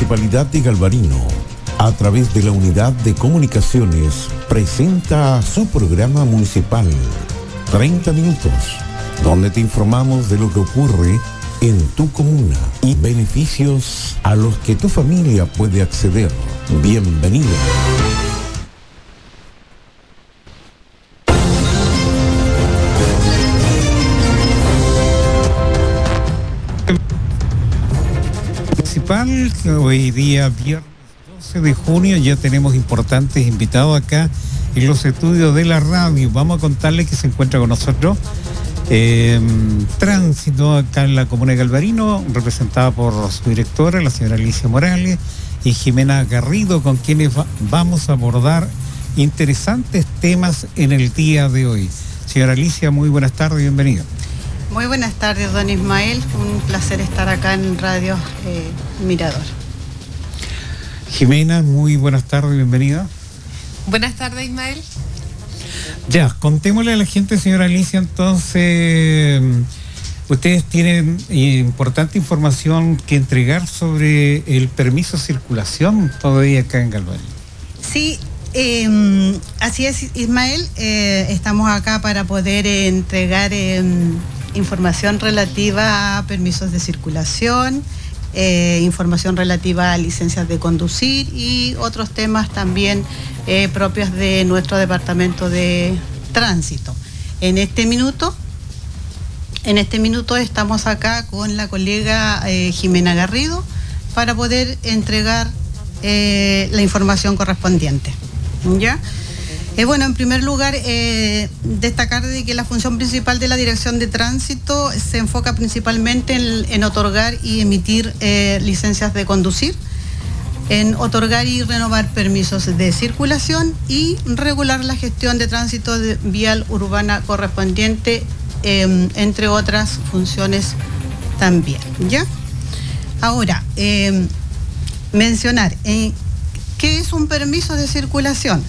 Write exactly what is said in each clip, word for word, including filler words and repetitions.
Municipalidad de Galvarino, a través de la Unidad de Comunicaciones, presenta su programa municipal, treinta minutos, donde te informamos de lo que ocurre en tu comuna y beneficios a los que tu familia puede acceder. Bienvenido. Municipal, hoy día viernes doce de junio, ya tenemos importantes invitados acá en los estudios de la radio. Vamos a contarles que se encuentra con nosotros eh, Tránsito acá en la comuna de Galvarino, representada por su directora, la señora Alicia Morales, y Jimena Garrido, con quienes va, vamos a abordar interesantes temas en el día de hoy. Señora Alicia, muy buenas tardes, bienvenida. Muy buenas tardes, don Ismael. Un placer estar acá en Radio eh, Mirador. Jimena, muy buenas tardes, bienvenida. Buenas tardes, Ismael. Ya, contémosle a la gente, señora Alicia, entonces, ustedes tienen importante información que entregar sobre el permiso de circulación todavía acá en Galvarino. Sí, eh, así es, Ismael. Eh, estamos acá para poder eh, entregar eh, información relativa a permisos de circulación, eh, información relativa a licencias de conducir y otros temas también eh, propios de nuestro departamento de tránsito. En este minuto, en este minuto estamos acá con la colega eh, Jimena Garrido para poder entregar eh, la información correspondiente. ¿Ya? Eh, bueno, en primer lugar, eh, destacar de que la función principal de la Dirección de Tránsito se enfoca principalmente en, en otorgar y emitir eh, licencias de conducir, en otorgar y renovar permisos de circulación y regular la gestión de tránsito de vial urbana correspondiente, eh, entre otras funciones también, ¿ya? Ahora, eh, mencionar, eh, ¿qué es un permiso de circulación?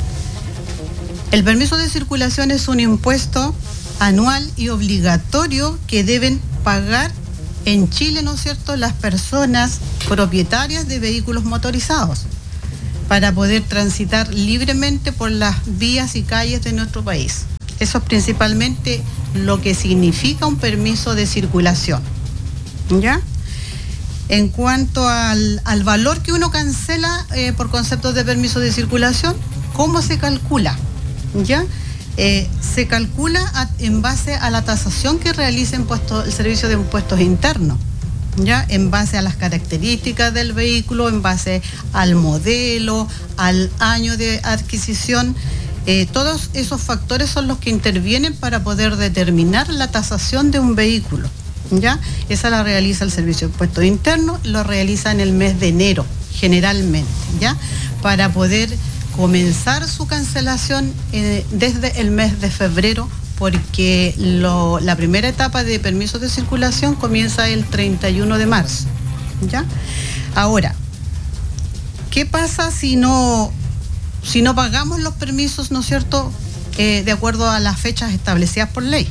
El permiso de circulación es un impuesto anual y obligatorio que deben pagar en Chile, ¿no es cierto?, las personas propietarias de vehículos motorizados para poder transitar libremente por las vías y calles de nuestro país. Eso es principalmente lo que significa un permiso de circulación, ¿ya? En cuanto al, al valor que uno cancela eh, por conceptos de permiso de circulación, ¿cómo se calcula? ¿Ya? Eh, se calcula a, en base a la tasación que realiza impuesto, el Servicio de Impuestos Internos, ¿ya? En base a las características del vehículo, en base al modelo, al año de adquisición. Eh, todos esos factores son los que intervienen para poder determinar la tasación de un vehículo, ¿ya? Esa la realiza el Servicio de Impuestos Internos, lo realiza en el mes de enero, generalmente, ¿ya? Para poder comenzar su cancelación eh, desde el mes de febrero, porque lo, la primera etapa de permisos de circulación comienza el treinta y uno de marzo, ¿ya? Ahora, ¿qué pasa si no, si no pagamos los permisos, ¿no es cierto?, eh, de acuerdo a las fechas establecidas por ley?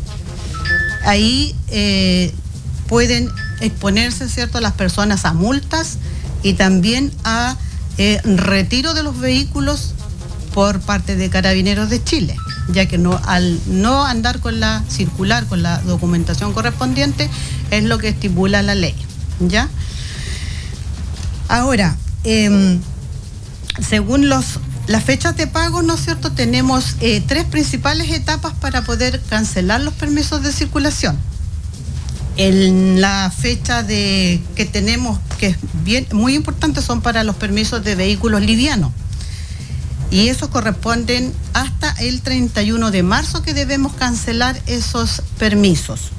Ahí eh, pueden exponerse, ¿cierto?, las personas a multas y también a Eh, retiro de los vehículos por parte de Carabineros de Chile, ya que no, al no andar con la circular, con la documentación correspondiente, es lo que estipula la ley, ¿ya? Ahora, eh, según los, las fechas de pago, ¿no es cierto?, tenemos eh, tres principales etapas para poder cancelar los permisos de circulación. En la fecha de que tenemos, que es bien, muy importante, son para los permisos de vehículos livianos. Y esos corresponden hasta el treinta y uno de marzo que debemos cancelar esos permisos.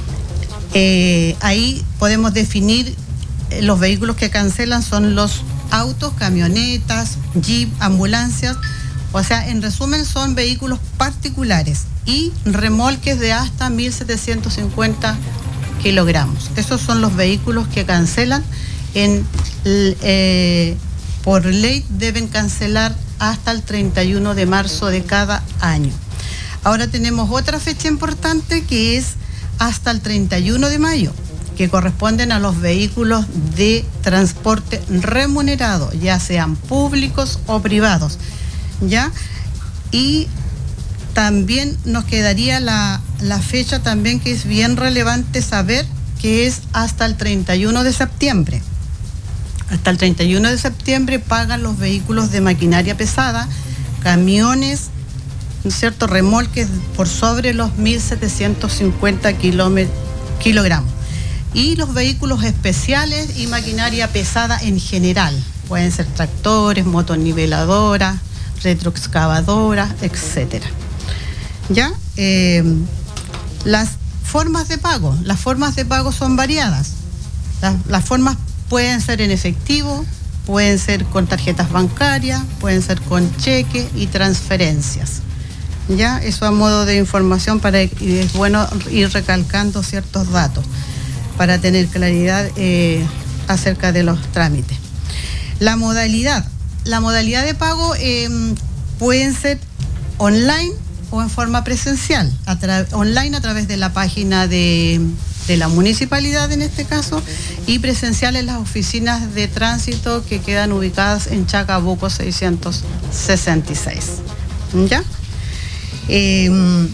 Eh, ahí podemos definir eh, los vehículos que cancelan son los autos, camionetas, jeep, ambulancias. O sea, en resumen, son vehículos particulares y remolques de hasta mil setecientos cincuenta kilogramos. Esos son los vehículos que cancelan. En, eh, por ley deben cancelar hasta el treinta y uno de marzo de cada año. Ahora tenemos otra fecha importante que es hasta el treinta y uno de mayo. que corresponden a los vehículos de transporte remunerado, ya sean públicos o privados, ¿ya? Y también nos quedaría la, la fecha también que es bien relevante saber, que es hasta el treinta y uno de septiembre. Hasta el treinta y uno de septiembre pagan los vehículos de maquinaria pesada, camiones, ¿no es cierto?, remolques por sobre los mil setecientos cincuenta kilogramos. Y los vehículos especiales y maquinaria pesada en general. Pueden ser tractores, motoniveladoras, retroexcavadoras, etcétera. ¿Ya? Eh, las formas de pago. Las formas de pago son variadas. Las, las formas pueden ser en efectivo, pueden ser con tarjetas bancarias, pueden ser con cheque y transferencias. ¿Ya? Eso a modo de información, para, y es bueno ir recalcando ciertos datos para tener claridad eh, acerca de los trámites. La modalidad. La modalidad de pago eh, pueden ser online o en forma presencial. A tra- online a través de la página de, de la municipalidad en este caso, y presencial en las oficinas de tránsito que quedan ubicadas en Chacabuco seiscientos sesenta y seis. ¿Ya? Eh,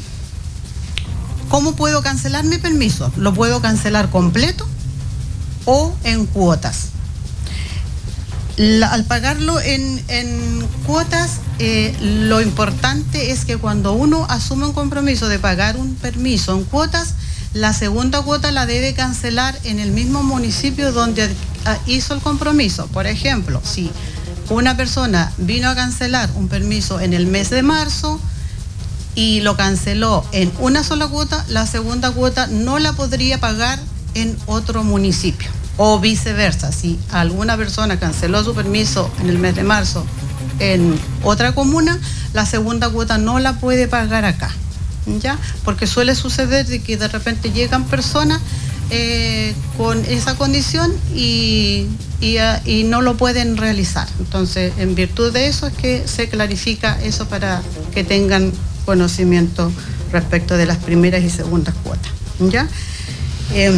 ¿Cómo puedo cancelar mi permiso? Lo puedo cancelar completo o en cuotas. La, al pagarlo en, en cuotas, eh, lo importante es que cuando uno asume un compromiso de pagar un permiso en cuotas, la segunda cuota la debe cancelar en el mismo municipio donde hizo el compromiso. Por ejemplo, si una persona vino a cancelar un permiso en el mes de marzo y lo canceló en una sola cuota, la segunda cuota no la podría pagar en otro municipio. O viceversa, si alguna persona canceló su permiso en el mes de marzo en otra comuna, la segunda cuota no la puede pagar acá, ¿ya? Porque suele suceder de que de repente llegan personas eh, con esa condición y, y, y no lo pueden realizar. Entonces, en virtud de eso es que se clarifica eso para que tengan conocimiento respecto de las primeras y segundas cuotas, ¿ya? Eh,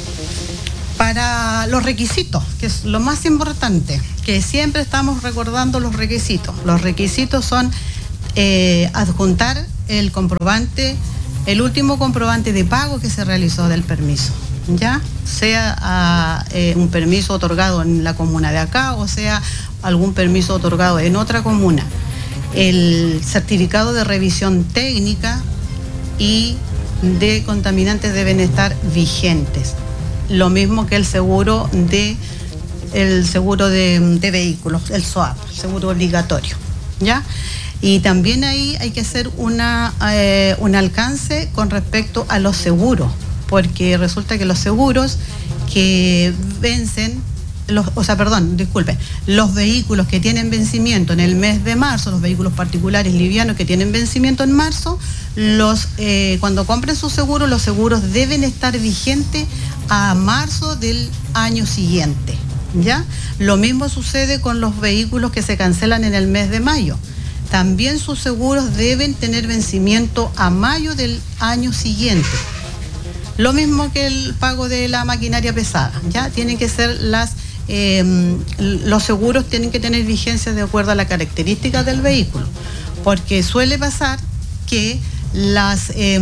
Para los requisitos, que es lo más importante, que siempre estamos recordando los requisitos. Los requisitos son eh, adjuntar el comprobante, el último comprobante de pago que se realizó del permiso, ¿ya? Sea a, eh, un permiso otorgado en la comuna de acá o sea algún permiso otorgado en otra comuna. El certificado de revisión técnica y de contaminantes deben estar vigentes. Lo mismo que el seguro de el seguro de, de vehículos, el S O A P, el seguro obligatorio, ¿ya? Y también ahí hay que hacer una eh, un alcance con respecto a los seguros, porque resulta que los seguros que vencen, los, o sea, perdón, disculpe, los vehículos que tienen vencimiento en el mes de marzo, los vehículos particulares livianos que tienen vencimiento en marzo, los eh, cuando compren su seguro, los seguros deben estar vigentes a marzo del año siguiente, ¿ya? Lo mismo sucede con los vehículos que se cancelan en el mes de mayo. También sus seguros deben tener vencimiento a mayo del año siguiente. Lo mismo que el pago de la maquinaria pesada, ¿ya? Tienen que ser las, eh, los seguros tienen que tener vigencia de acuerdo a la característica del vehículo, porque suele pasar que las eh,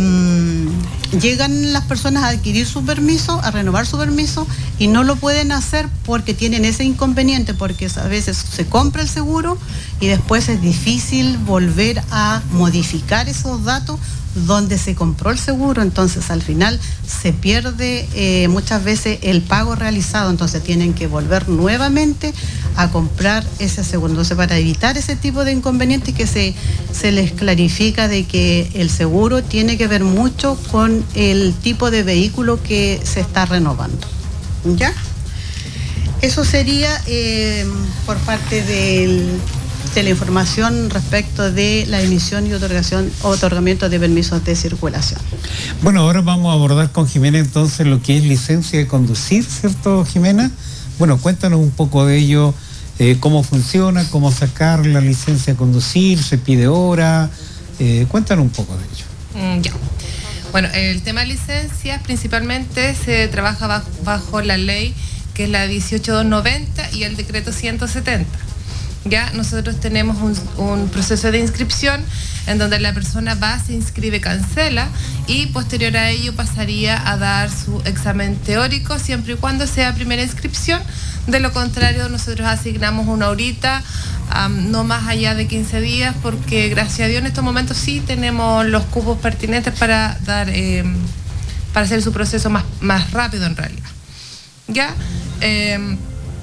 llegan las personas a adquirir su permiso, a renovar su permiso y no lo pueden hacer porque tienen ese inconveniente, porque a veces se compra el seguro y después es difícil volver a modificar esos datos donde se compró el seguro, entonces al final se pierde eh, muchas veces el pago realizado, entonces tienen que volver nuevamente a comprar ese seguro. Entonces, para evitar ese tipo de inconvenientes, que se, se les clarifica de que el seguro tiene que ver mucho con el tipo de vehículo que se está renovando, ¿ya? Eso sería eh, por parte del de la información respecto de la emisión y otorgación, otorgamiento de permisos de circulación. Bueno, ahora vamos a abordar con Jimena entonces lo que es licencia de conducir, ¿cierto, Jimena? Bueno, cuéntanos un poco de ello, eh, cómo funciona, cómo sacar la licencia de conducir, se pide hora, eh, cuéntanos un poco de ello. Mm, ya. Bueno, el tema de licencias principalmente se trabaja bajo, bajo la ley que es la dieciocho mil doscientos noventa y el decreto ciento setenta. Ya nosotros tenemos un, un proceso de inscripción en donde la persona va, se inscribe, cancela y posterior a ello pasaría a dar su examen teórico siempre y cuando sea primera inscripción. De lo contrario, nosotros asignamos una horita, um, no más allá de quince días, porque gracias a Dios en estos momentos sí tenemos los cupos pertinentes para dar, eh, para hacer su proceso más, más rápido en realidad. Ya, eh,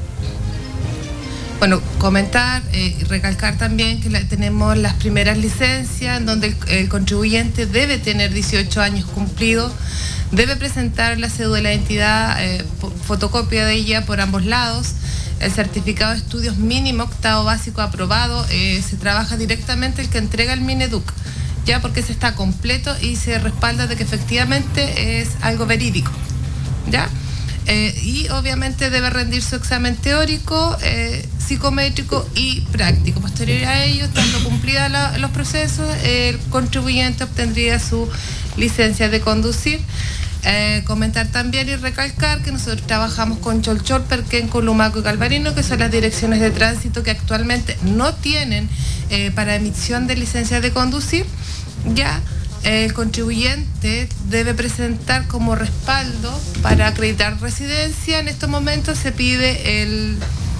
bueno, comentar y eh, recalcar también que la, tenemos las primeras licencias en donde el, el contribuyente debe tener dieciocho años cumplidos, debe presentar la cédula de identidad, eh, fotocopia de ella por ambos lados, el certificado de estudios mínimo octavo básico aprobado, eh, se trabaja directamente el que entrega el Mineduc, ya porque se está completo y se respalda de que efectivamente es algo verídico, ¿ya? Eh, y obviamente debe rendir su examen teórico, eh, psicométrico y práctico. Posterior a ello, estando cumplidos los procesos, eh, el contribuyente obtendría su licencia de conducir. Eh, comentar también y recalcar que nosotros trabajamos con Cholchol, Perquén, Columaco y Calvarino, que son las direcciones de tránsito que actualmente no tienen eh, para emisión de licencia de conducir. Ya el contribuyente debe presentar como respaldo para acreditar residencia. En estos momentos se pide el,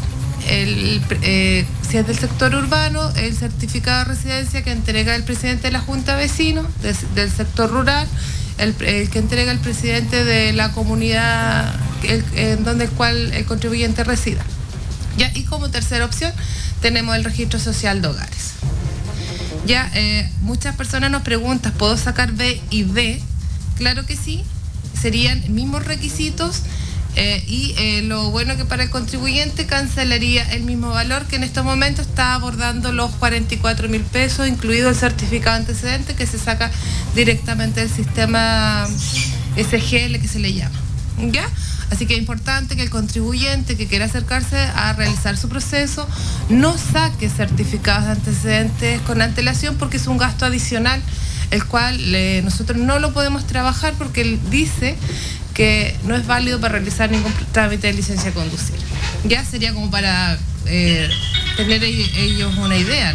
el eh, si es del sector urbano, el certificado de residencia que entrega el presidente de la Junta de Vecinos, de, del sector rural, el, el que entrega el presidente de la comunidad el, en donde el cual el contribuyente resida. Ya, y como tercera opción tenemos el registro social de hogares. Ya, eh, muchas personas nos preguntan, ¿puedo sacar B y D? Claro que sí, serían mismos requisitos eh, y eh, lo bueno que para el contribuyente cancelaría el mismo valor que en estos momentos está abordando los cuarenta y cuatro mil pesos, incluido el certificado antecedente que se saca directamente del sistema S G L que se le llama. ¿Ya? Así que es importante que el contribuyente que quiera acercarse a realizar su proceso no saque certificados de antecedentes con antelación porque es un gasto adicional, el cual eh, nosotros no lo podemos trabajar porque él dice que no es válido para realizar ningún trámite de licencia de conducir. Ya sería como para eh, tener ellos una idea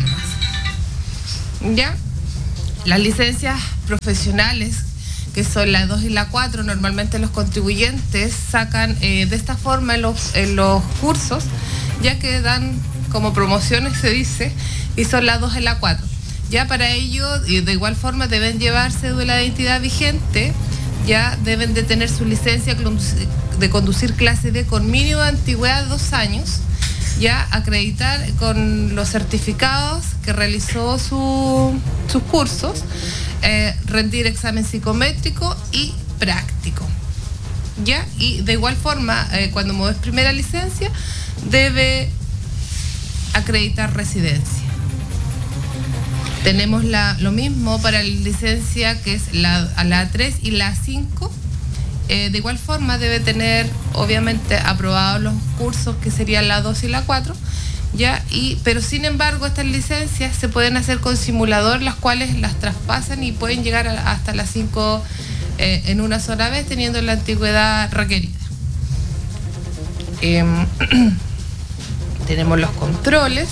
nomás. Ya, las licencias profesionales, que son la dos y la cuatro, normalmente los contribuyentes sacan eh, de esta forma en los, en los cursos, ya que dan como promociones, se dice, y son la dos y la cuatro. Ya para ello, y de igual forma, deben llevar cédula de identidad vigente, ya deben de tener su licencia de conducir clase D con mínimo de antigüedad de dos años, ya acreditar con los certificados que realizó su, sus cursos, Eh, rendir examen psicométrico y práctico. ¿Ya? Y de igual forma, eh, cuando mueves primera licencia, debe acreditar residencia. Tenemos la, lo mismo para la licencia que es la, la tres y la cinco. Eh, de igual forma, debe tener, obviamente, aprobados los cursos que serían la dos y la cuatro. ¿Ya? Y, pero sin embargo estas licencias se pueden hacer con simulador, las cuales las traspasan y pueden llegar a, hasta las cinco eh, en una sola vez teniendo la antigüedad requerida. Eh, tenemos los controles.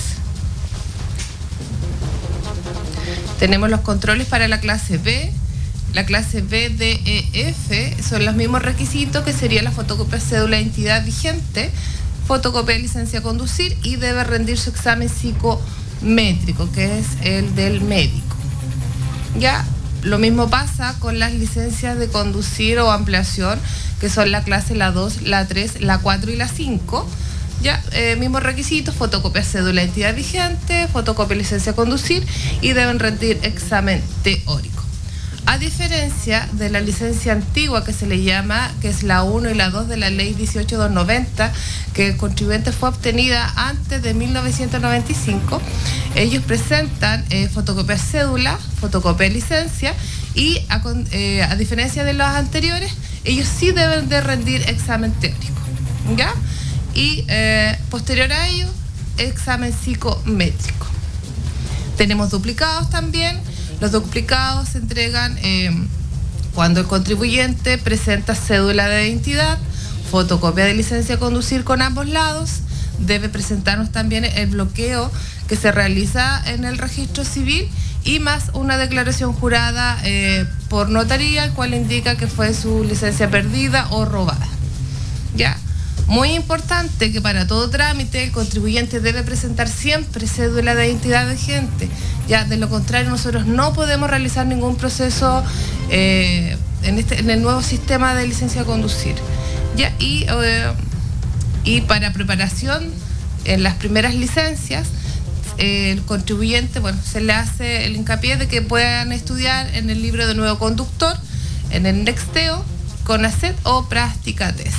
Tenemos los controles para la clase B. La clase B, D, E, F son los mismos requisitos que sería la fotocopia de cédula de identidad vigente, fotocopia de licencia a conducir y debe rendir su examen psicométrico, que es el del médico. Ya, lo mismo pasa con las licencias de conducir o ampliación, que son la clase la dos, la tres, la cuatro y la cinco. Ya, eh, mismos requisitos, fotocopia de cédula de identidad vigente, fotocopia de licencia a conducir y deben rendir examen teórico. A diferencia de la licencia antigua que se le llama, que es la uno y la dos de la ley dieciocho mil doscientos noventa, que el contribuyente fue obtenida antes de mil novecientos noventa y cinco, ellos presentan eh, fotocopia de cédula, fotocopia de licencia y a, eh, a diferencia de los anteriores, ellos sí deben de rendir examen teórico, ¿ya? Y eh, posterior a ello, examen psicométrico. Tenemos duplicados también. Los duplicados se entregan eh, cuando el contribuyente presenta cédula de identidad, fotocopia de licencia de conducir con ambos lados, debe presentarnos también el bloqueo que se realiza en el registro civil y más una declaración jurada eh, por notaría, el cual indica que fue su licencia perdida o robada. Ya. Muy importante que para todo trámite el contribuyente debe presentar siempre cédula de identidad vigente. Ya, de lo contrario nosotros no podemos realizar ningún proceso eh, en, este, en el nuevo sistema de licencia de conducir. Ya, y, eh, y para preparación en las primeras licencias, eh, el contribuyente, bueno, se le hace el hincapié de que puedan estudiar en el libro de nuevo conductor, en el Nexteo, CONACET o Práctica Test.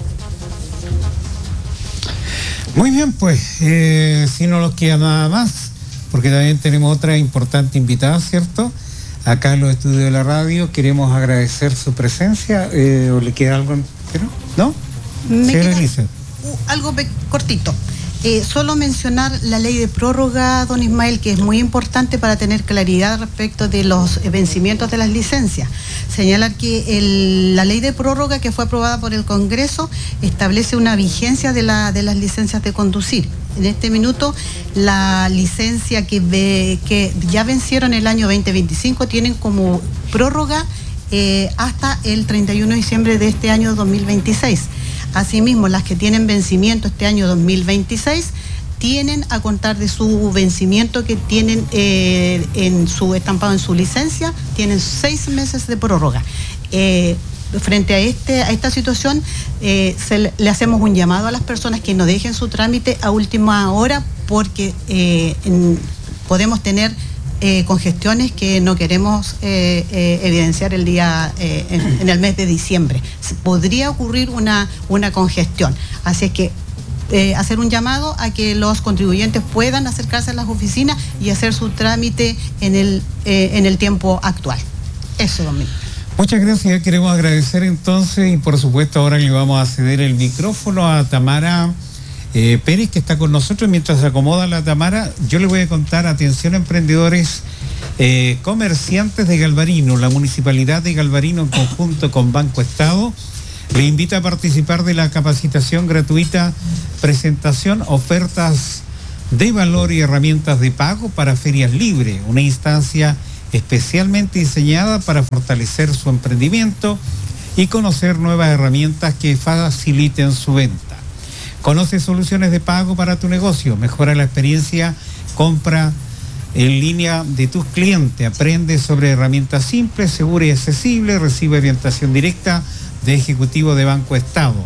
Muy bien, pues, eh, si no nos queda nada más, porque también tenemos otra importante invitada, ¿cierto? Acá en los estudios de la radio, queremos agradecer su presencia. Eh, ¿O le queda algo? ¿No? Me Señora queda Elisa. uh, algo pe- cortito. Eh, solo mencionar la ley de prórroga, don Ismael, que es muy importante para tener claridad respecto de los vencimientos de las licencias. Señalar que el, la ley de prórroga que fue aprobada por el Congreso establece una vigencia de, la, de las licencias de conducir. En este minuto, la licencia que, ve, que ya vencieron el año veinte veinticinco tienen como prórroga eh, hasta el treinta y uno de diciembre de este año dos mil veintiséis. Asimismo, las que tienen vencimiento este año dos mil veintiséis tienen a contar de su vencimiento que tienen eh, en su estampado en su licencia, tienen seis meses de prórroga. Eh, frente a este a esta situación, eh, se le, le hacemos un llamado a las personas que no dejen su trámite a última hora porque eh, en, podemos tener Eh, congestiones que no queremos eh, eh, evidenciar el día eh, en, en el mes de diciembre. Podría ocurrir una, una congestión. Así es que eh, hacer un llamado a que los contribuyentes puedan acercarse a las oficinas y hacer su trámite en el, eh, en el tiempo actual. Eso, Domingo. Muchas gracias, queremos agradecer entonces y por supuesto ahora le vamos a ceder el micrófono a Tamara Eh, Pérez, que está con nosotros. Mientras se acomoda la Tamara, yo le voy a contar, atención emprendedores, eh, comerciantes de Galvarino, la Municipalidad de Galvarino en conjunto con Banco Estado, le invita a participar de la capacitación gratuita, presentación, ofertas de valor y herramientas de pago para Ferias Libres, una instancia especialmente diseñada para fortalecer su emprendimiento y conocer nuevas herramientas que faciliten su venta. Conoce soluciones de pago para tu negocio, mejora la experiencia, compra en línea de tus clientes, aprende sobre herramientas simples, seguras y accesibles, recibe orientación directa de Ejecutivo de Banco Estado.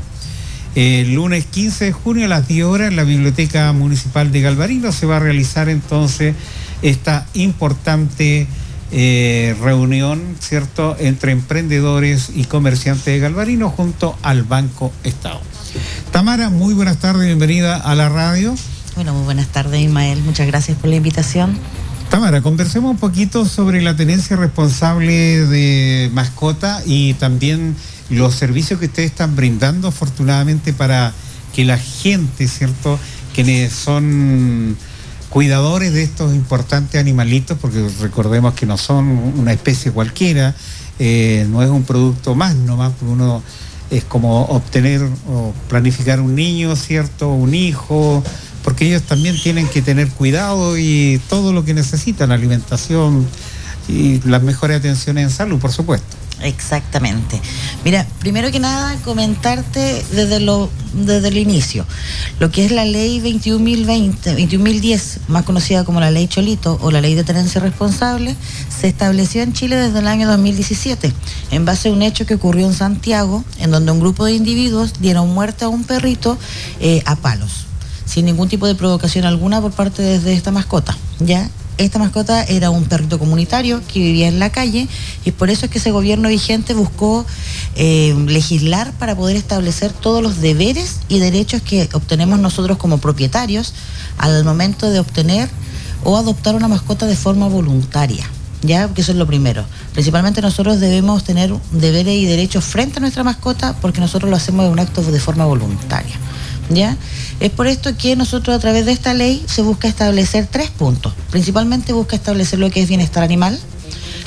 El lunes quince de junio a las diez horas en la Biblioteca Municipal de Galvarino se va a realizar entonces esta importante eh, reunión, ¿cierto?, entre emprendedores y comerciantes de Galvarino junto al Banco Estado. Tamara, muy buenas tardes, bienvenida a la radio. Bueno, muy buenas tardes, Ismael, muchas gracias por la invitación. Tamara, conversemos un poquito sobre la tenencia responsable de mascota y también los servicios que ustedes están brindando, afortunadamente, para que la gente, ¿cierto?, quienes son cuidadores de estos importantes animalitos, porque recordemos que no son una especie cualquiera, eh, no es un producto más nomás, porque uno es como obtener o planificar un niño, ¿cierto?, un hijo, porque ellos también tienen que tener cuidado y todo lo que necesitan, alimentación y las mejores atenciones en salud, por supuesto. Exactamente. Mira, primero que nada, comentarte desde lo desde el inicio, lo que es la ley veintiún mil veinte, veintiún mil diez, más conocida como la ley Cholito o la ley de tenencia responsable, se estableció en Chile desde el año dos mil diecisiete, en base a un hecho que ocurrió en Santiago, en donde un grupo de individuos dieron muerte a un perrito eh, a palos, sin ningún tipo de provocación alguna por parte de, de esta mascota, ¿ya? Esta mascota era un perrito comunitario que vivía en la calle y por eso es que ese gobierno vigente buscó eh, legislar para poder establecer todos los deberes y derechos que obtenemos nosotros como propietarios al momento de obtener o adoptar una mascota de forma voluntaria, ¿ya? Porque eso es lo primero. Principalmente nosotros debemos tener deberes y derechos frente a nuestra mascota porque nosotros lo hacemos de un acto de forma voluntaria, ¿ya? Es por esto que nosotros a través de esta ley se busca establecer tres puntos. Principalmente busca establecer lo que es bienestar animal,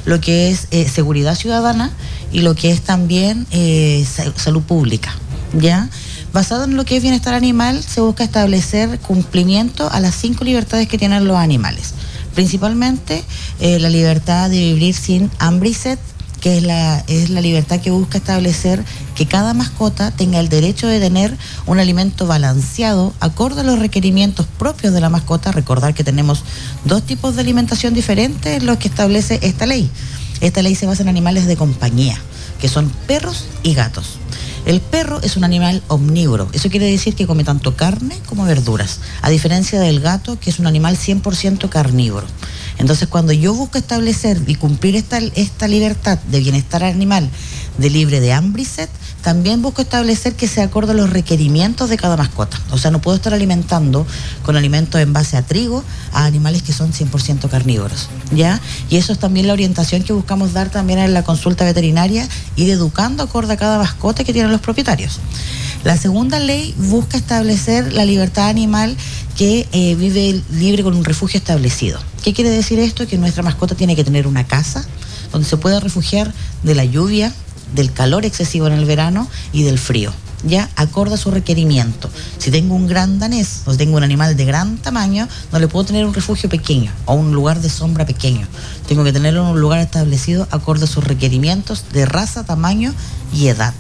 lo que es eh, seguridad ciudadana y lo que es también eh, salud pública, ¿ya? Basado en lo que es bienestar animal, se busca establecer cumplimiento a las cinco libertades que tienen los animales. Principalmente eh, la libertad de vivir sin hambre y sed, que es la, es la libertad que busca establecer que cada mascota tenga el derecho de tener un alimento balanceado, acorde a los requerimientos propios de la mascota. Recordar que tenemos dos tipos de alimentación diferentes en los que establece esta ley. Esta ley se basa en animales de compañía, que son perros y gatos. El perro es un animal omnívoro, eso quiere decir que come tanto carne como verduras, a diferencia del gato, que es un animal cien por ciento carnívoro. Entonces, cuando yo busco establecer y cumplir esta, esta libertad de bienestar animal, de libre de hambre y sed, también busco establecer que se acorde a los requerimientos de cada mascota. O sea, no puedo estar alimentando con alimentos en base a trigo a animales que son cien por ciento carnívoros, ¿ya? Y eso es también la orientación que buscamos dar también en la consulta veterinaria, ir educando acorde a cada mascota que tienen los propietarios. La segunda ley busca establecer la libertad animal que eh, vive libre con un refugio establecido. ¿Qué quiere decir esto? Que nuestra mascota tiene que tener una casa donde se pueda refugiar de la lluvia, del calor excesivo en el verano y del frío, ya acorde a su requerimiento. Si tengo un gran danés o tengo un animal de gran tamaño, no le puedo tener un refugio pequeño o un lugar de sombra pequeño. Tengo que tenerlo en un lugar establecido acorde a sus requerimientos de raza, tamaño y edad,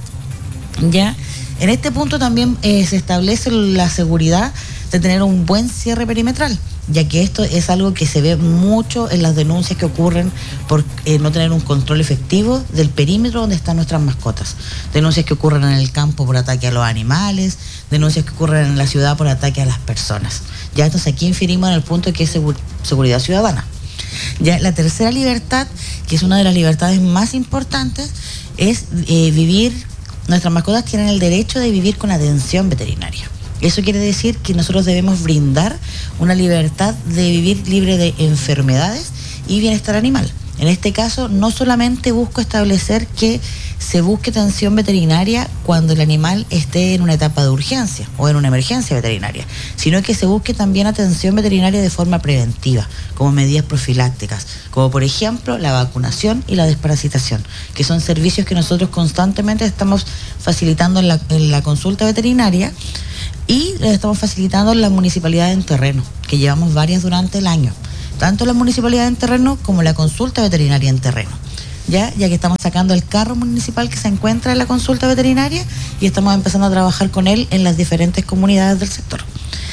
ya. En este punto también eh, se establece la seguridad de tener un buen cierre perimetral, ya que esto es algo que se ve mucho en las denuncias que ocurren por eh, no tener un control efectivo del perímetro donde están nuestras mascotas. Denuncias que ocurren en el campo por ataque a los animales, denuncias que ocurren en la ciudad por ataque a las personas. Ya entonces aquí inferimos en el punto que es segur- seguridad ciudadana. Ya la tercera libertad, que es una de las libertades más importantes, es eh, vivir. Nuestras mascotas tienen el derecho de vivir con atención veterinaria. Eso quiere decir que nosotros debemos brindar una libertad de vivir libre de enfermedades y bienestar animal. En este caso, no solamente busco establecer que se busque atención veterinaria cuando el animal esté en una etapa de urgencia o en una emergencia veterinaria, sino que se busque también atención veterinaria de forma preventiva, como medidas profilácticas, como por ejemplo la vacunación y la desparasitación, que son servicios que nosotros constantemente estamos facilitando en la, en la consulta veterinaria y les estamos facilitando en la municipalidad en terreno, que llevamos varias durante el año. Tanto la municipalidad en terreno como la consulta veterinaria en terreno, ya, ya que estamos sacando el carro municipal que se encuentra en la consulta veterinaria y estamos empezando a trabajar con él en las diferentes comunidades del sector.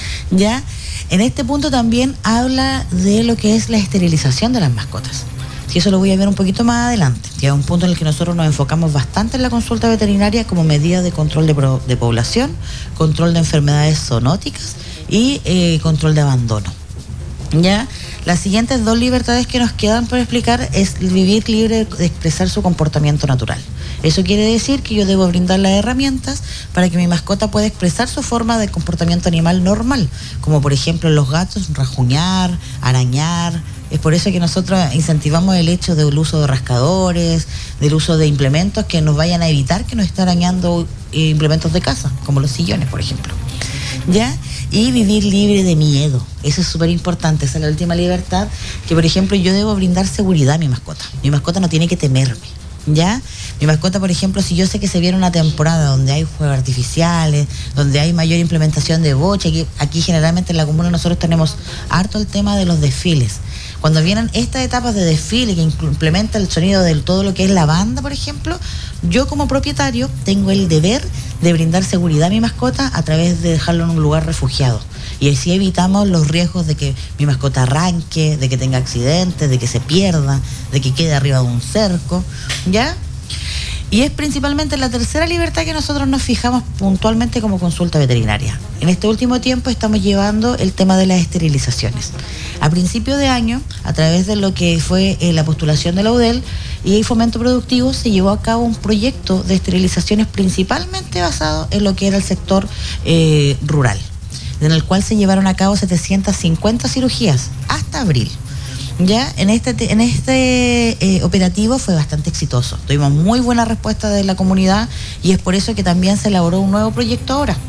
Ya, en este punto también habla de lo que es la esterilización de las mascotas. Y eso lo voy a ver un poquito más adelante, que es un punto en el que nosotros nos enfocamos bastante en la consulta veterinaria como medida de control de, pro, de población, control de enfermedades zoonóticas y eh, control de abandono. Ya, las siguientes dos libertades que nos quedan por explicar es vivir libre de expresar su comportamiento natural. Eso quiere decir que yo debo brindar las herramientas para que mi mascota pueda expresar su forma de comportamiento animal normal, como por ejemplo los gatos, rajuñar, arañar. Es por eso que nosotros incentivamos el hecho del uso de rascadores, del uso de implementos que nos vayan a evitar que nos estén arañando implementos de casa, como los sillones, por ejemplo. ¿Ya? Y vivir libre de miedo. Eso es súper importante, esa es la última libertad, que por ejemplo yo debo brindar seguridad a mi mascota. Mi mascota no tiene que temerme, ¿ya? Mi mascota, por ejemplo, si yo sé que se viene una temporada donde hay juegos artificiales, donde hay mayor implementación de boche, aquí, aquí generalmente en la comuna nosotros tenemos harto el tema de los desfiles. Cuando vienen estas etapas de desfile que implementa el sonido de todo lo que es la banda, por ejemplo, yo como propietario tengo el deber de brindar seguridad a mi mascota a través de dejarlo en un lugar refugiado. Y así evitamos los riesgos de que mi mascota arranque, de que tenga accidentes, de que se pierda, de que quede arriba de un cerco, ¿ya? Y es principalmente la tercera libertad que nosotros nos fijamos puntualmente como consulta veterinaria. En este último tiempo estamos llevando el tema de las esterilizaciones. A principio de año, a través de lo que fue eh, la postulación de la U D E L y el Fomento Productivo, se llevó a cabo un proyecto de esterilizaciones principalmente basado en lo que era el sector eh, rural, en el cual se llevaron a cabo setecientas cincuenta cirugías hasta abril. Ya en este en este eh, operativo fue bastante exitoso. Tuvimos muy buena respuesta de la comunidad y es por eso que también se elaboró un nuevo proyecto ahora.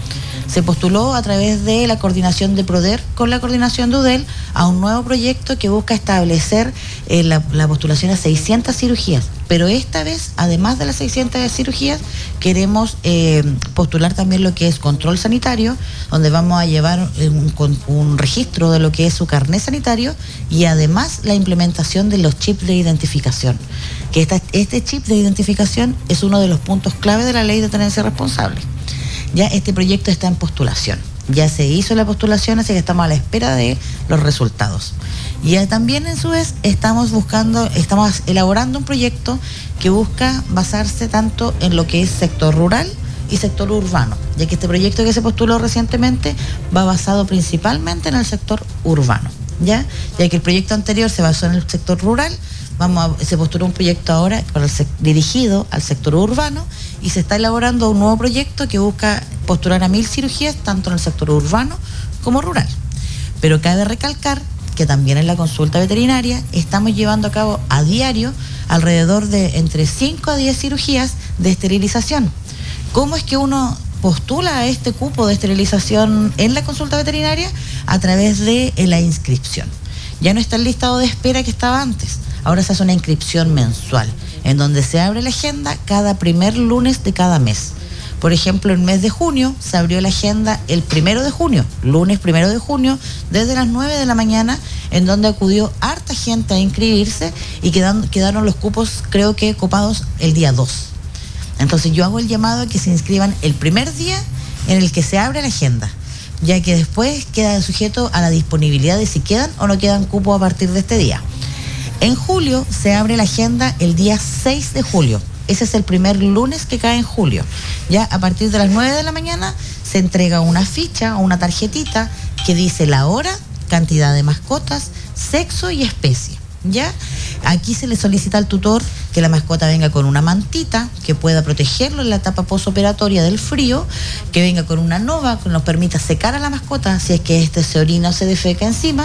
se postuló a través de la coordinación de PRODER con la coordinación de U D E L a un nuevo proyecto que busca establecer eh, la, la postulación a seiscientas cirugías. Pero esta vez, además de las seiscientas cirugías, queremos eh, postular también lo que es control sanitario, donde vamos a llevar un, un registro de lo que es su carnet sanitario y además la implementación de los chips de identificación. Que esta, este chip de identificación es uno de los puntos clave de la ley de tenencia responsable. Ya este proyecto está en postulación. Ya se hizo la postulación, así que estamos a la espera de los resultados. Y también, en su vez, estamos buscando, estamos elaborando un proyecto que busca basarse tanto en lo que es sector rural y sector urbano, ya que este proyecto que se postuló recientemente va basado principalmente en el sector urbano, ya, ya que el proyecto anterior se basó en el sector rural. Vamos a, se postuló un proyecto ahora para el, dirigido al sector urbano y se está elaborando un nuevo proyecto que busca postular a mil cirugías tanto en el sector urbano como rural. Pero cabe recalcar que también en la consulta veterinaria estamos llevando a cabo a diario alrededor de entre cinco a diez cirugías de esterilización. ¿Cómo es que uno postula a este cupo de esterilización en la consulta veterinaria? A través de la inscripción. Ya no está el listado de espera que estaba antes. Ahora se hace una inscripción mensual, en donde se abre la agenda cada primer lunes de cada mes. Por ejemplo, el mes de junio se abrió la agenda el primero de junio, lunes primero de junio, desde las nueve de la mañana, en donde acudió harta gente a inscribirse y quedan, quedaron los cupos, creo que copados el día dos. Entonces yo hago el llamado a que se inscriban el primer día en el que se abre la agenda, ya que después queda sujeto a la disponibilidad de si quedan o no quedan cupos a partir de este día. En julio se abre la agenda el día seis de julio. Ese es el primer lunes que cae en julio. Ya a partir de las nueve de la mañana se entrega una ficha o una tarjetita que dice la hora, cantidad de mascotas, sexo y especie. ¿Ya? Aquí se le solicita al tutor que la mascota venga con una mantita que pueda protegerlo en la etapa postoperatoria del frío, que venga con una nova que nos permita secar a la mascota si es que este se orina o se defeca encima,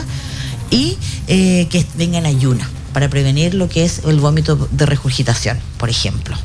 y eh, que venga en ayuna para prevenir lo que es el vómito de regurgitación, por ejemplo.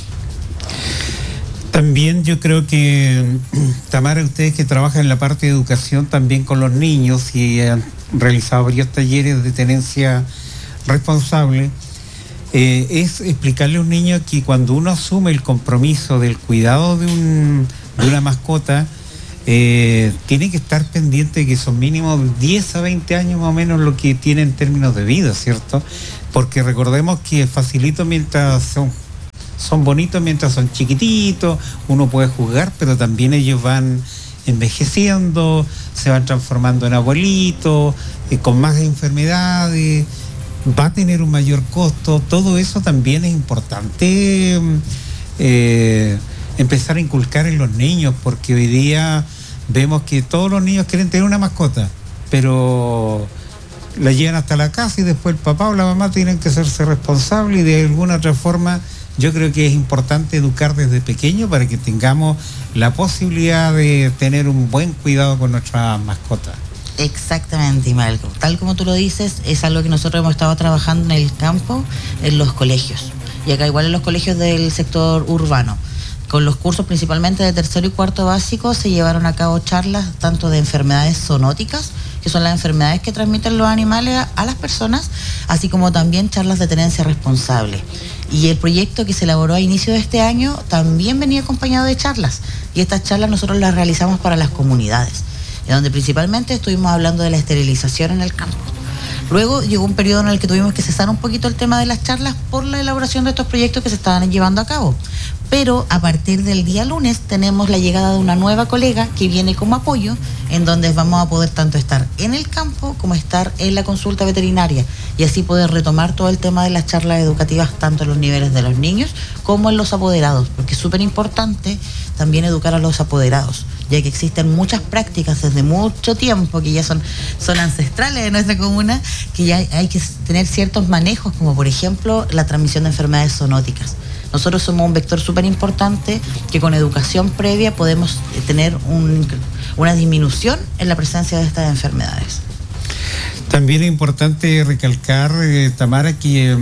También yo creo que, Tamara, ustedes que trabajan en la parte de educación también con los niños y han realizado varios talleres de tenencia responsable, eh, es explicarle a un niño que cuando uno asume el compromiso del cuidado de, un, de una mascota, eh, tiene que estar pendiente de que son mínimo diez a veinte años más o menos lo que tiene en términos de vida, ¿cierto? Porque recordemos que facilito mientras son, son bonitos, mientras son chiquititos, uno puede jugar, pero también ellos van envejeciendo, se van transformando en abuelitos, eh, con más enfermedades, va a tener un mayor costo. Todo eso también es importante eh, empezar a inculcar en los niños, porque hoy día vemos que todos los niños quieren tener una mascota, pero la llevan hasta la casa y después el papá o la mamá tienen que hacerse responsables, y de alguna otra forma yo creo que es importante educar desde pequeño para que tengamos la posibilidad de tener un buen cuidado con nuestras mascotas. Exactamente, Malcolm. Tal como tú lo dices, es algo que nosotros hemos estado trabajando en el campo, en los colegios. Y acá igual en los colegios del sector urbano. Con los cursos principalmente de tercero y cuarto básico se llevaron a cabo charlas tanto de enfermedades zoonóticas, que son las enfermedades que transmiten los animales a, a las personas, así como también charlas de tenencia responsable. Y el proyecto que se elaboró a inicio de este año también venía acompañado de charlas. Y estas charlas nosotros las realizamos para las comunidades, donde principalmente estuvimos hablando de la esterilización en el campo. Luego llegó un periodo en el que tuvimos que cesar un poquito el tema de las charlas por la elaboración de estos proyectos que se estaban llevando a cabo. Pero a partir del día lunes tenemos la llegada de una nueva colega que viene como apoyo, en donde vamos a poder tanto estar en el campo como estar en la consulta veterinaria, y así poder retomar todo el tema de las charlas educativas tanto en los niveles de los niños como en los apoderados, porque es súper importante también educar a los apoderados, ya que existen muchas prácticas desde mucho tiempo que ya son, son ancestrales de nuestra comuna, que ya hay que tener ciertos manejos, como por ejemplo la transmisión de enfermedades zoonóticas. Nosotros somos un vector súper importante que con educación previa podemos tener un, una disminución en la presencia de estas enfermedades. También es importante recalcar, eh, Tamara, que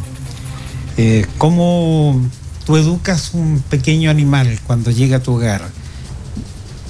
eh, cómo tú educas un pequeño animal cuando llega a tu hogar.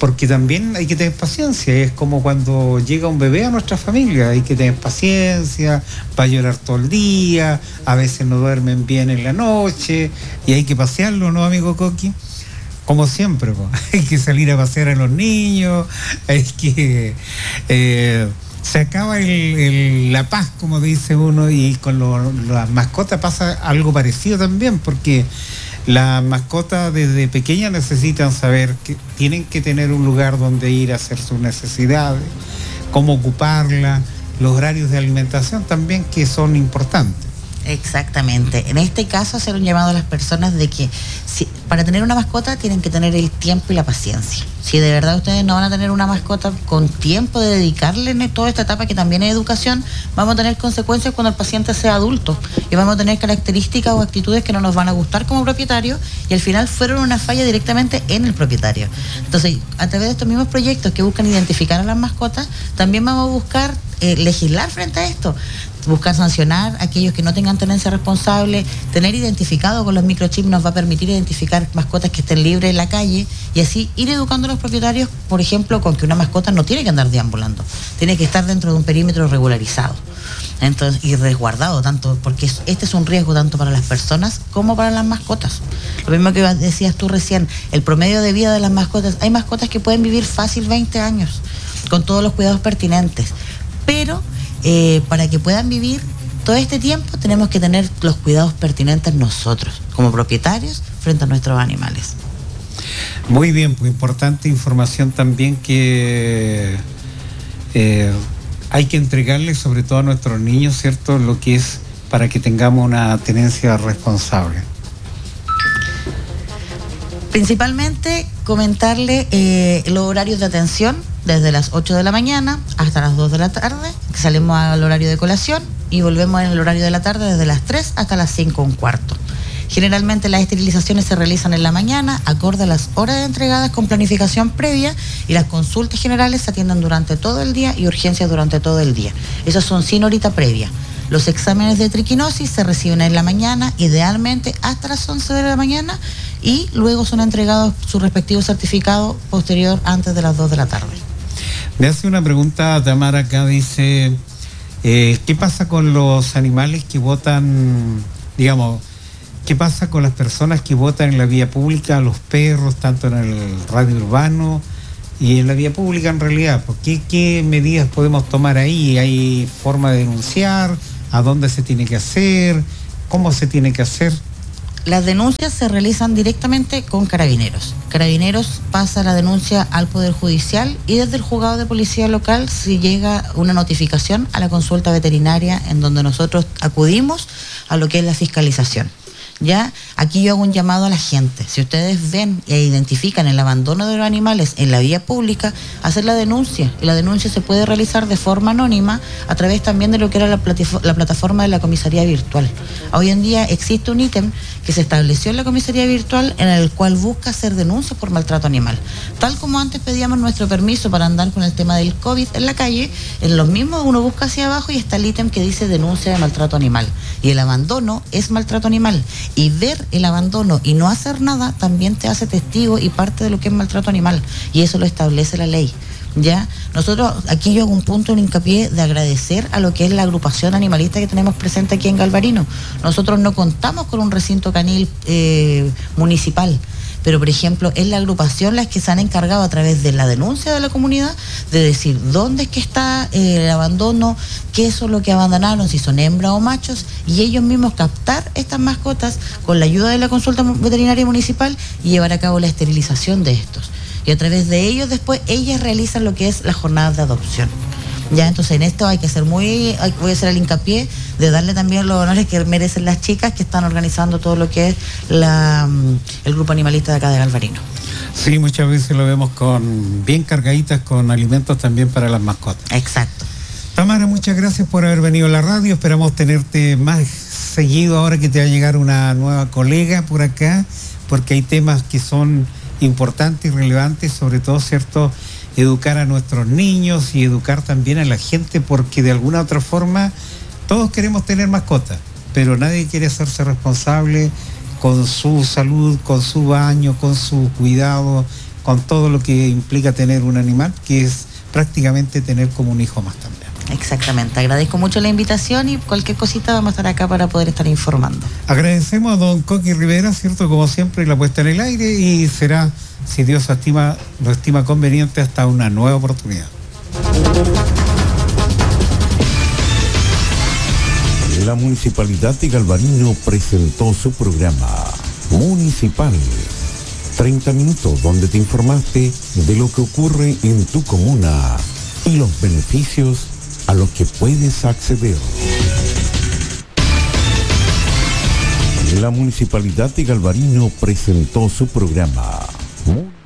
porque también hay que tener paciencia, es como cuando llega un bebé a nuestra familia, hay que tener paciencia, va a llorar todo el día, a veces no duermen bien en la noche, y hay que pasearlo, ¿no, amigo Coqui? Como siempre, pues, hay que salir a pasear a los niños, hay que... Eh, se acaba el, el, la paz, como dice uno, y con lo, las mascotas pasa algo parecido también, porque las mascotas desde pequeñas necesitan saber que tienen que tener un lugar donde ir a hacer sus necesidades, cómo ocuparla, los horarios de alimentación también, que son importantes. Exactamente. En este caso, hacer un llamado a las personas de que si, para tener una mascota tienen que tener el tiempo y la paciencia. Si de verdad ustedes no van a tener una mascota con tiempo de dedicarle en toda esta etapa que también es educación, vamos a tener consecuencias cuando el paciente sea adulto y vamos a tener características o actitudes que no nos van a gustar como propietarios y al final fueron una falla directamente en el propietario. Entonces, a través de estos mismos proyectos que buscan identificar a las mascotas, también vamos a buscar eh, legislar frente a esto. Buscar sancionar a aquellos que no tengan tenencia responsable, tener identificado con los microchips nos va a permitir identificar mascotas que estén libres en la calle y así ir educando a los propietarios, por ejemplo, con que una mascota no tiene que andar deambulando, tiene que estar dentro de un perímetro regularizado. Entonces, y resguardado tanto, porque este es un riesgo tanto para las personas como para las mascotas. Lo mismo que decías tú recién, el promedio de vida de las mascotas, hay mascotas que pueden vivir fácil veinte años, con todos los cuidados pertinentes, pero eh, para que puedan vivir todo este tiempo tenemos que tener los cuidados pertinentes nosotros, como propietarios, frente a nuestros animales. Muy bien, pues importante información también que eh, hay que entregarle sobre todo a nuestros niños, ¿cierto? Lo que es para que tengamos una tenencia responsable. Principalmente comentarle eh, los horarios de atención desde las ocho de la mañana hasta las dos de la tarde, que salimos al horario de colación y volvemos en el horario de la tarde desde las tres hasta las cinco un cuarto. Generalmente las esterilizaciones se realizan en la mañana, acorde a las horas entregadas con planificación previa, y las consultas generales se atienden durante todo el día y urgencias durante todo el día. Esas son sin horita previa. Los exámenes de triquinosis se reciben en la mañana, idealmente hasta las once de la mañana, y luego son entregados su respectivo certificado posterior antes de las dos de la tarde. Me hace una pregunta Tamara acá, dice, eh, ¿qué pasa con los animales que botan, digamos, qué pasa con las personas que botan en la vía pública, los perros, tanto en el radio urbano y en la vía pública en realidad? ¿Qué, qué medidas podemos tomar ahí? ¿Hay forma de denunciar? ¿A dónde se tiene que hacer? ¿Cómo se tiene que hacer? Las denuncias se realizan directamente con Carabineros. Carabineros pasa la denuncia al Poder Judicial y desde el juzgado de policía local si llega una notificación a la consulta veterinaria en donde nosotros acudimos a lo que es la fiscalización. Ya, aquí yo hago un llamado a la gente. Si ustedes ven e identifican el abandono de los animales en la vía pública, hacer la denuncia. Y la denuncia se puede realizar de forma anónima a través también de lo que era la, platif- la plataforma de la comisaría virtual. Hoy en día existe un ítem que se estableció en la comisaría virtual en el cual busca hacer denuncias por maltrato animal. Tal como antes pedíamos nuestro permiso para andar con el tema del COVID en la calle, en los mismos uno busca hacia abajo y está el ítem que dice denuncia de maltrato animal. Y el abandono es maltrato animal. Y ver el abandono y no hacer nada también te hace testigo y parte de lo que es maltrato animal, y eso lo establece la ley. Ya, nosotros aquí yo hago un punto, un hincapié de agradecer a lo que es la agrupación animalista que tenemos presente aquí en Galvarino. Nosotros no contamos con un recinto canil eh, municipal, pero por ejemplo es la agrupación las que se han encargado a través de la denuncia de la comunidad de decir dónde es que está eh, el abandono, qué es lo que abandonaron, si son hembras o machos, y ellos mismos captar estas mascotas con la ayuda de la consulta veterinaria municipal y llevar a cabo la esterilización de estos. Y a través de ellos después ellas realizan lo que es la jornada de adopción. Ya, entonces en esto hay que ser muy, hay, voy a hacer el hincapié de darle también los honores que merecen las chicas que están organizando todo lo que es la, el grupo animalista de acá de Galvarino. Sí, muchas veces lo vemos con bien cargaditas con alimentos también para las mascotas. Exacto. Tamara, muchas gracias por haber venido a la radio. Esperamos tenerte más seguido ahora que te va a llegar una nueva colega por acá, porque hay temas que son importantes y relevantes, sobre todo, ¿cierto?, educar a nuestros niños y educar también a la gente, porque de alguna otra forma todos queremos tener mascotas, pero nadie quiere hacerse responsable con su salud, con su baño, con su cuidado, con todo lo que implica tener un animal, que es prácticamente tener como un hijo más también. Exactamente, agradezco mucho la invitación y cualquier cosita vamos a estar acá para poder estar informando. Agradecemos a don Coqui Rivera, cierto, como siempre, la puesta en el aire, y será, si Dios estima, lo estima conveniente, hasta una nueva oportunidad. La Municipalidad de Galvarino presentó su programa Municipal. treinta minutos donde te informaste de lo que ocurre en tu comuna y los beneficios a los que puedes acceder. La Municipalidad de Galvarino presentó su programa Municipal.